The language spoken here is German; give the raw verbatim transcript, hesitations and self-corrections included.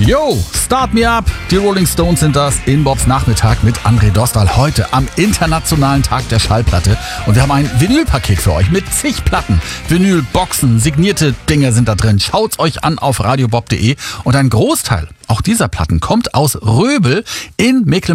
Yo, Start Me Up. Die Rolling Stones sind das in Bobs Nachmittag mit André Dostal heute am Internationalen Tag der Schallplatte. Und wir haben ein Vinylpaket für euch mit zig Platten. Vinylboxen, signierte Dinge sind da drin. Schaut's euch an auf radiobob punkt de. Und ein Großteil auch dieser Platten kommt aus Röbel in Mecklenburg.